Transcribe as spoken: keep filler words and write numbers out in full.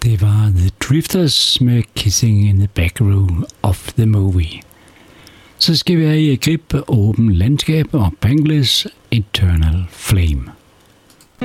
Det var The Drifters med Kissing in the Back Room of the Movie. Så skal vi have i grip åben landskab og Bangles Eternal Flame.